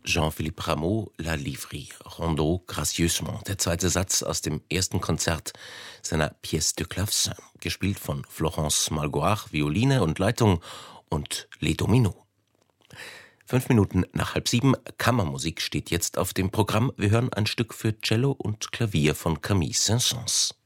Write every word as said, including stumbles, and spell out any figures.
Jean-Philippe Rameau, La Livrie, Rondeau gracieusement, der zweite Satz aus dem ersten Konzert seiner Pièce de Clavecin, gespielt von Florence Malgoire, Violine und Leitung und Les Dominos. Fünf Minuten nach halb sieben, Kammermusik steht jetzt auf dem Programm. Wir hören ein Stück für Cello und Klavier von Camille Saint-Saëns.